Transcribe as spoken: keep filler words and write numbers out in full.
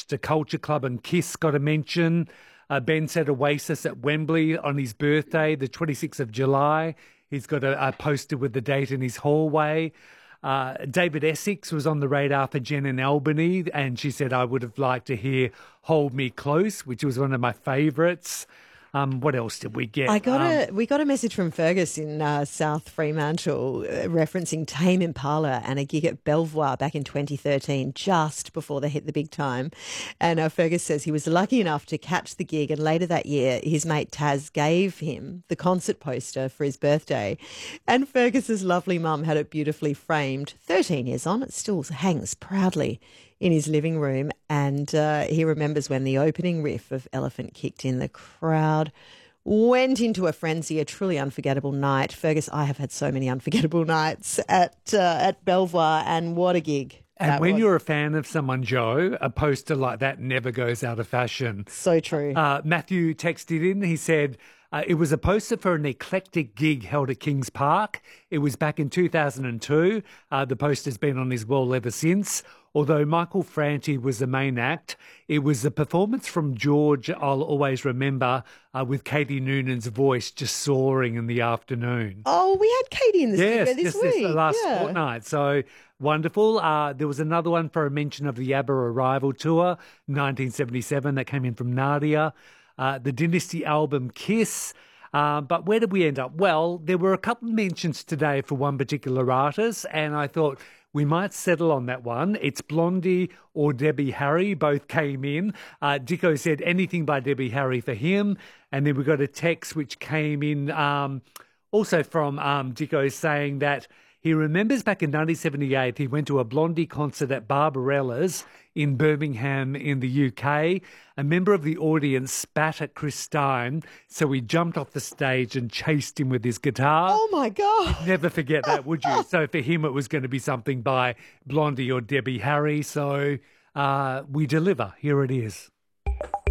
Manchester Culture Club and Kiss got a mention. Uh, Ben said Oasis at Wembley on his birthday, the twenty-sixth of July. He's got a, a poster with the date in his hallway. Uh, David Essex was on the radar for Jen in Albany, and she said, I would have liked to hear Hold Me Close, which was one of my favourites. Um, what else did we get? I got um, a we got a message from Fergus in uh, South Fremantle uh, referencing Tame Impala and a gig at Belvoir back in twenty thirteen, just before they hit the big time. And uh, Fergus says he was lucky enough to catch the gig, and later that year his mate Taz gave him the concert poster for his birthday. And Fergus's lovely mum had it beautifully framed. thirteen years on, it still hangs proudly in his living room, and uh, he remembers when the opening riff of Elephant kicked in, the crowd went into a frenzy, a truly unforgettable night. Fergus, I have had so many unforgettable nights at uh, at Belvoir, and what a gig. And when was. you're a fan of someone, Joe, a poster like that never goes out of fashion. So true. Uh, Matthew texted in, he said, Uh, it was a poster for an eclectic gig held at Kings Park. It was back in two thousand two. Uh, the poster's been on his wall ever since. Although Michael Franti was the main act, it was a performance from George I'll always remember, uh, with Katie Noonan's voice just soaring in the afternoon. Oh, we had Katie in the Yes, studio this just week. this last yeah. fortnight. So wonderful. Uh, there was another one for a mention of the ABBA Arrival Tour, nineteen seventy-seven, that came in from Nadia. Uh, the Dynasty album Kiss. Uh, but where did we end up? Well, there were a couple of mentions today for one particular artist, and I thought we might settle on that one. It's Blondie or Debbie Harry. Both came in. Uh, Dicko said anything by Debbie Harry for him. And then we got a text which came in um, also from um, Dicko saying that he remembers back in nineteen seventy-eight, he went to a Blondie concert at Barbarella's in Birmingham in the U K. A member of the audience spat at Chris Stein, so he jumped off the stage and chased him with his guitar. Oh, my God. Never forget that, would you? So for him, it was going to be something by Blondie or Debbie Harry. So uh, we deliver. Here it is.